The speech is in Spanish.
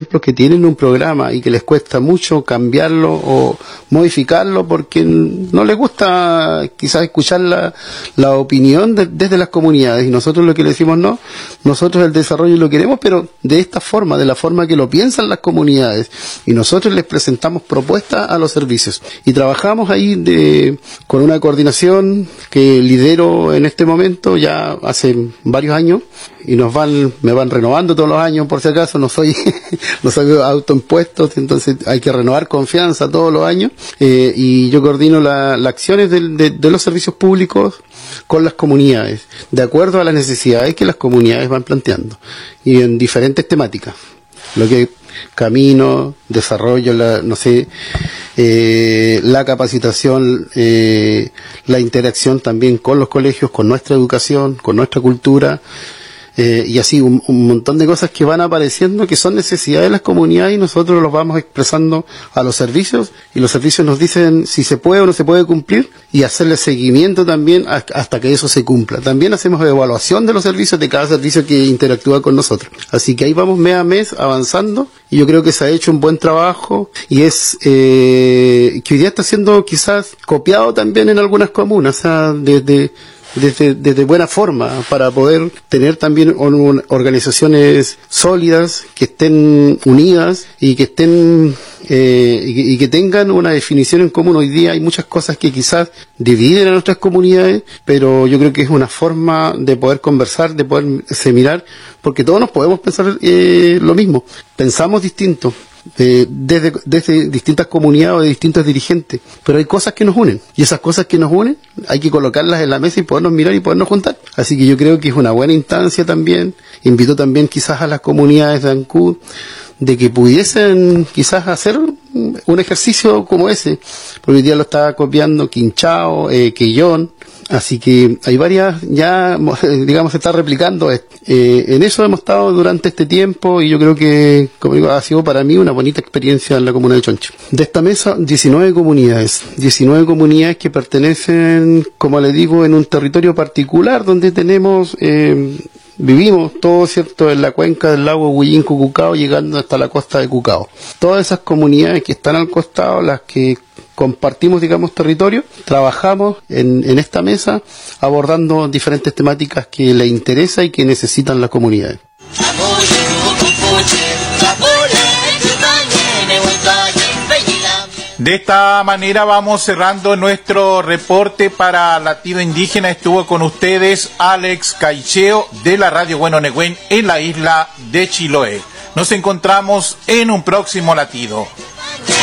ejemplo, que tienen un programa y que les cuesta mucho cambiarlo o modificarlo porque no les gusta quizás escuchar la opinión desde las comunidades, y nosotros lo que le decimos no, nosotros el desarrollo lo queremos, pero de esta forma, de la forma que lo piensan las comunidades, y nosotros les presentamos propuestas a los servicios y trabajamos ahí con una coordinación que lidero en este momento ya hace varios años, y me van renovando todos los años, por si acaso, no soy autoimpuesto, entonces hay que renovar confianza todos los años, y yo coordino las acciones de los servicios públicos con las comunidades, de acuerdo a las necesidades que las comunidades van planteando, y en diferentes temáticas, lo que camino, desarrollo, la capacitación, la interacción también con los colegios, con nuestra educación, con nuestra cultura, y así un montón de cosas que van apareciendo que son necesidades de las comunidades, y nosotros los vamos expresando a los servicios, y los servicios nos dicen si se puede o no se puede cumplir, y hacerle seguimiento también hasta que eso se cumpla. También hacemos evaluación de los servicios, de cada servicio que interactúa con nosotros. Así que ahí vamos mes a mes avanzando, y yo creo que se ha hecho un buen trabajo, y es que hoy día está siendo quizás copiado también en algunas comunas, o sea, desde buena forma, para poder tener también organizaciones sólidas, que estén unidas y que estén y que tengan una definición en común. Hoy día hay muchas cosas que quizás dividen a nuestras comunidades, pero yo creo que es una forma de poder conversar, de poder seminar, porque todos nos podemos pensar lo mismo, pensamos distinto, desde distintas comunidades o de distintos dirigentes, pero hay cosas que nos unen, y esas cosas que nos unen hay que colocarlas en la mesa y podernos mirar y podernos juntar. Así que yo creo que es una buena instancia también. Invito también quizás a las comunidades de Ancud de que pudiesen quizás hacer un ejercicio como ese, porque hoy día lo está copiando Quinchao, Quellón, así que hay varias, ya digamos se está replicando. En eso hemos estado durante este tiempo, y yo creo que, como digo, ha sido para mí una bonita experiencia en la comuna de Chonchi. De esta mesa, 19 comunidades que pertenecen, como le digo, en un territorio particular donde tenemos vivimos todos, ¿cierto?, en la cuenca del lago Huillín-Cucucao, llegando hasta la costa de Cucao. Todas esas comunidades que están al costado, las que compartimos, digamos, territorio, trabajamos en esta mesa abordando diferentes temáticas que les interesa y que necesitan las comunidades. De esta manera vamos cerrando nuestro reporte para Latido Indígena. Estuvo con ustedes Alex Caicheo de la Radio Bueno Negüén en la isla de Chiloé. Nos encontramos en un próximo latido.